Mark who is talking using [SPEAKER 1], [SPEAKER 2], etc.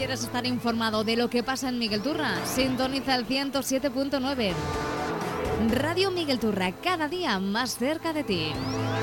[SPEAKER 1] ¿Quieres estar informado de lo que pasa en Miguel Turra? Sintoniza el 107.9. Radio Miguel Turra, cada día más cerca de ti.